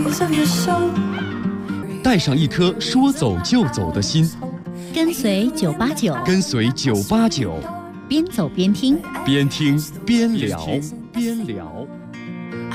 带上一颗说走就走的心， 跟随989， 跟随989， 边走边听， 边听边聊，边聊。